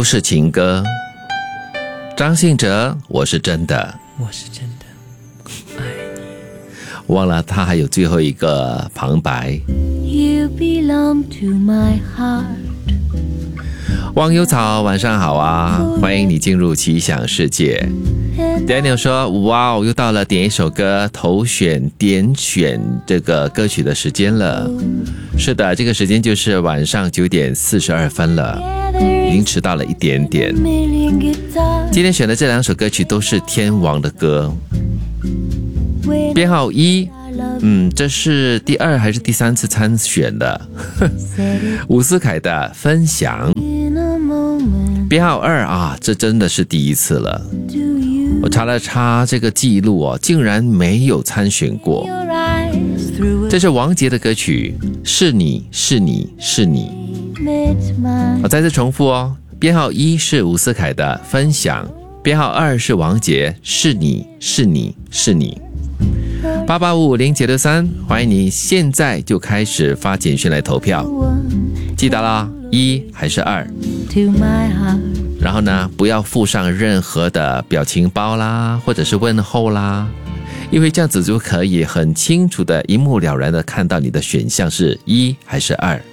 都是情歌。张信哲，我是真的， 我是真的爱你。 忘了他还有最后一个旁白。 You belong to my heart。 忘忧草，晚上好啊，欢迎你进入奇想世界。Daniel 说，哇哦，又到了点一首歌投选点选这个歌曲的时间了。是的，这个时间就是晚上9点42分了，已经迟到了一点点。今天选的这两首歌曲都是天王的歌。编号1，这是第2还是第3次参选的伍思凯的分享。编号2啊，这真的是第一次了。我查了查这个记录哦，竟然没有参选过。这是王杰的歌曲，是你是你是你。我再次重复哦，编号1是伍思凯的分享，编号2是王杰，是你是你是你。88550963，欢迎你现在就开始发简讯来投票，记得啦，1还是2？然后呢，不要附上任何的表情包啦，或者是问候啦，因为这样子就可以很清楚的一目了然的看到你的选项是1还是2。